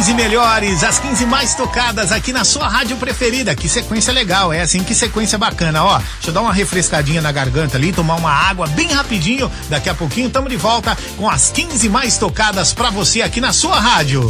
15 melhores, as 15 mais tocadas aqui na sua rádio preferida. Que sequência legal, é assim, que sequência bacana, ó. Deixa eu dar uma refrescadinha na garganta ali, tomar uma água bem rapidinho. Daqui a pouquinho tamo de volta com as 15 mais tocadas pra você aqui na sua rádio.